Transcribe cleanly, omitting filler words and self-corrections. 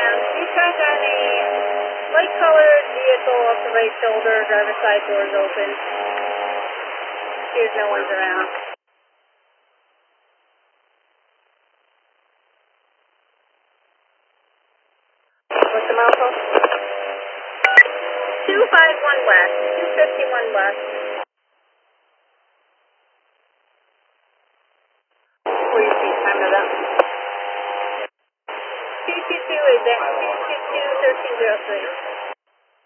down. She's trying on a light colored vehicle off the right shoulder, driver's side doors open. Here's no one's around. What's the milestone? 251 west, 251 west. Please see time of that. 222 is at 222-1303.